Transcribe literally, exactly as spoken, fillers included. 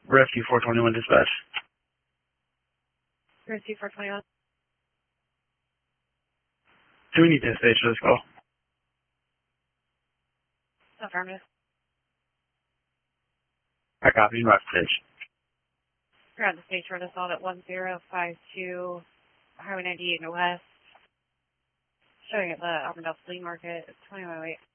Rescue four twenty-one dispatch. Rescue four twenty-one. Do we need to stage for this call? Affirmative. I copy. Rock stage. You're on the stage for an assault at one zero five two Highway ninety-eight in the west. Showing at the Auburndale Flea Market. It's twenty-one oh eight.